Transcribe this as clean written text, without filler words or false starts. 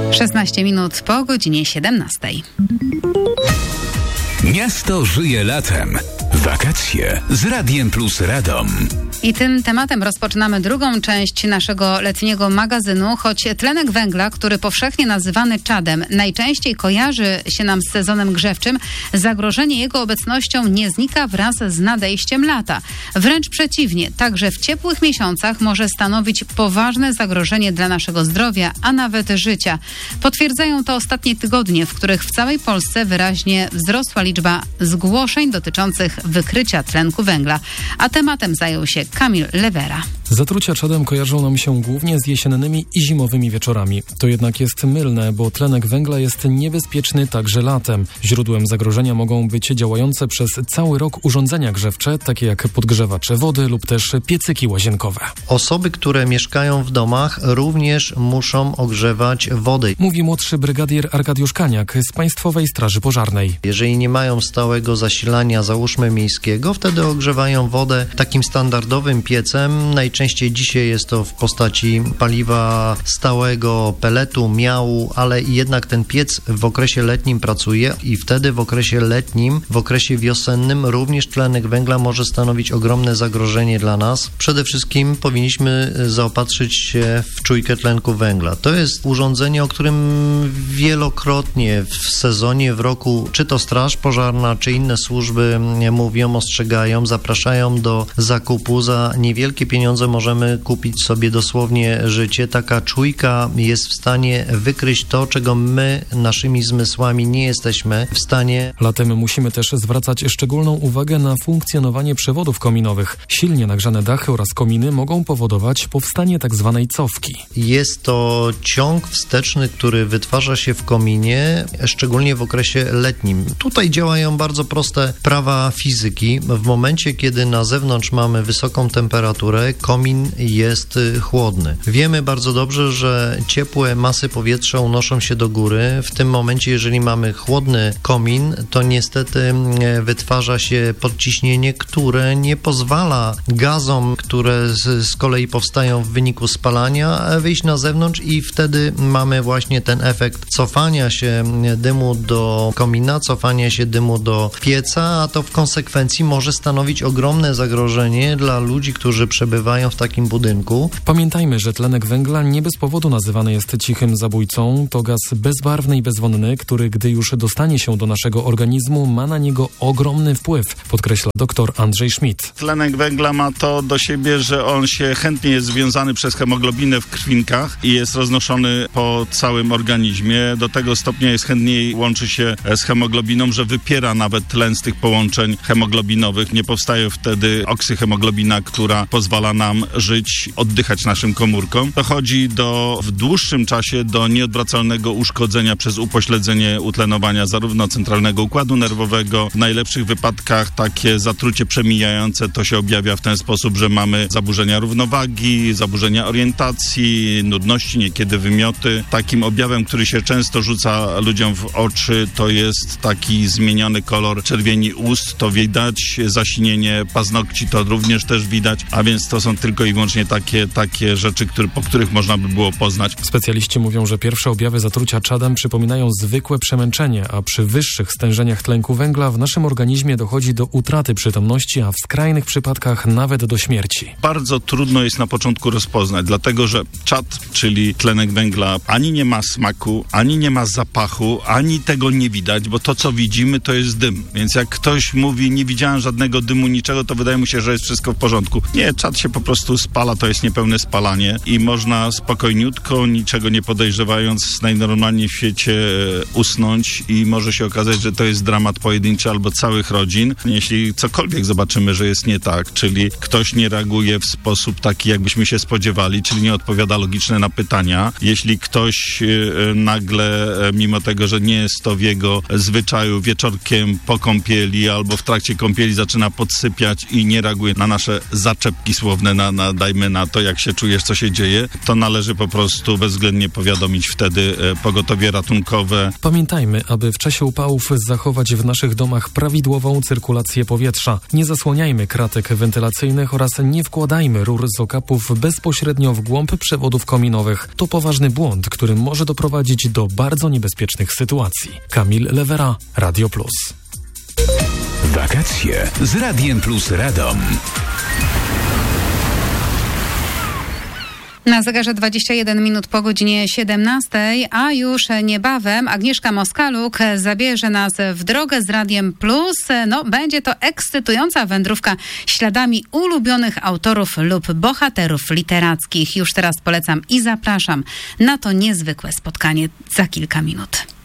16 minut po godzinie 17. Miasto żyje latem. Wakacje z Radiem Plus Radom. I tym tematem rozpoczynamy drugą część naszego letniego magazynu, choć tlenek węgla, który powszechnie nazywany czadem, najczęściej kojarzy się nam z sezonem grzewczym, zagrożenie jego obecnością nie znika wraz z nadejściem lata. Wręcz przeciwnie, także w ciepłych miesiącach może stanowić poważne zagrożenie dla naszego zdrowia, a nawet życia. Potwierdzają to ostatnie tygodnie, w których w całej Polsce wyraźnie wzrosła liczba zgłoszeń dotyczących wykrycia tlenku węgla. A tematem zajął się Kamil Lewera. Zatrucia czadem kojarzą nam się głównie z jesiennymi i zimowymi wieczorami. To jednak jest mylne, bo tlenek węgla jest niebezpieczny także latem. Źródłem zagrożenia mogą być działające przez cały rok urządzenia grzewcze, takie jak podgrzewacze wody lub też piecyki łazienkowe. Osoby, które mieszkają w domach, również muszą ogrzewać wodę. Mówi młodszy brygadier Arkadiusz Kaniak z Państwowej Straży Pożarnej. Jeżeli nie mają stałego zasilania, załóżmy miejskiego, wtedy ogrzewają wodę takim standardowym piecem. Najczęściej dzisiaj jest to w postaci paliwa stałego, peletu, miału, ale jednak ten piec w okresie letnim pracuje i wtedy w okresie letnim, w okresie wiosennym również tlenek węgla może stanowić ogromne zagrożenie dla nas. Przede wszystkim powinniśmy zaopatrzyć się w czujkę tlenku węgla. To jest urządzenie, o którym wielokrotnie w sezonie, w roku, czy to Straż Pożarna, czy inne służby mówią, ostrzegają, zapraszają do zakupu. Za niewielkie pieniądze możemy kupić sobie dosłownie życie. Taka czujka jest w stanie wykryć to, czego my naszymi zmysłami nie jesteśmy w stanie. Latem musimy też zwracać szczególną uwagę na funkcjonowanie przewodów kominowych. Silnie nagrzane dachy oraz kominy mogą powodować powstanie tzw. cofki. Jest to ciąg wsteczny, który wytwarza się w kominie, szczególnie w okresie letnim. Tutaj działają bardzo proste prawa fizyki. W momencie, kiedy na zewnątrz mamy wysoką temperaturę, komin jest chłodny. Wiemy bardzo dobrze, że ciepłe masy powietrza unoszą się do góry. W tym momencie, jeżeli mamy chłodny komin, to niestety wytwarza się podciśnienie, które nie pozwala gazom, które z kolei powstają w wyniku spalania, wyjść na zewnątrz i wtedy mamy właśnie ten efekt cofania się dymu do komina, cofania się dymu do pieca, a to w konsekwencji może stanowić ogromne zagrożenie dla ludzi, którzy przebywają w takim budynku. Pamiętajmy, że tlenek węgla nie bez powodu nazywany jest cichym zabójcą. To gaz bezbarwny i bezwonny, który gdy już dostanie się do naszego organizmu, ma na niego ogromny wpływ, podkreśla dr Andrzej Schmidt. Tlenek węgla ma to do siebie, że on się chętnie jest związany przez hemoglobinę w krwinkach i jest roznoszony po całym organizmie. Do tego stopnia jest chętniej łączy się z hemoglobiną, że wypiera nawet tlen z tych połączeń hemoglobinowych. Nie powstaje wtedy oksyhemoglobina, która pozwala nam żyć, oddychać naszym komórkom. Dochodzi w dłuższym czasie do nieodwracalnego uszkodzenia przez upośledzenie utlenowania zarówno centralnego układu nerwowego. W najlepszych wypadkach takie zatrucie przemijające to się objawia w ten sposób, że mamy zaburzenia równowagi, zaburzenia orientacji, nudności, niekiedy wymioty. Takim objawem, który się często rzuca ludziom w oczy, to jest taki zmieniony kolor czerwieni ust, to widać, zasinienie paznokci to również też widać, a więc to są tylko i wyłącznie takie rzeczy, po których można by było poznać. Specjaliści mówią, że pierwsze objawy zatrucia czadem przypominają zwykłe przemęczenie, a przy wyższych stężeniach tlenku węgla w naszym organizmie dochodzi do utraty przytomności, a w skrajnych przypadkach nawet do śmierci. Bardzo trudno jest na początku rozpoznać, dlatego że czad, czyli tlenek węgla, ani nie ma smaku, ani nie ma zapachu, ani tego nie widać, bo to, co widzimy, to jest dym. Więc jak ktoś mówi, nie widziałem żadnego dymu, niczego, to wydaje mu się, że jest wszystko w porządku. Nie, czad się po prostu spala, to jest niepełne spalanie i można spokojniutko, niczego nie podejrzewając, najnormalniej w świecie usnąć i może się okazać, że to jest dramat pojedynczy albo całych rodzin. Jeśli cokolwiek zobaczymy, że jest nie tak, czyli ktoś nie reaguje w sposób taki, jakbyśmy się spodziewali, czyli nie odpowiada logicznie na pytania. Jeśli ktoś nagle, mimo tego, że nie jest to w jego zwyczaju, wieczorkiem po kąpieli albo w trakcie kąpieli zaczyna podsypiać i nie reaguje na nasze zaczepki słowne, dajmy na to, jak się czujesz, co się dzieje, to należy po prostu bezwzględnie powiadomić wtedy pogotowie ratunkowe. Pamiętajmy, aby w czasie upałów zachować w naszych domach prawidłową cyrkulację powietrza. Nie zasłaniajmy kratek wentylacyjnych oraz nie wkładajmy rur z okapów bezpośrednio w głąb przewodów kominowych. To poważny błąd, który może doprowadzić do bardzo niebezpiecznych sytuacji. Kamil Lewera, Radio Plus. Wakacje z Radiem Plus Radom. Na zegarze 21 minut po godzinie 17, a już niebawem Agnieszka Moskaluk zabierze nas w drogę z Radiem Plus. Będzie to ekscytująca wędrówka śladami ulubionych autorów lub bohaterów literackich. Już teraz polecam i zapraszam na to niezwykłe spotkanie za kilka minut.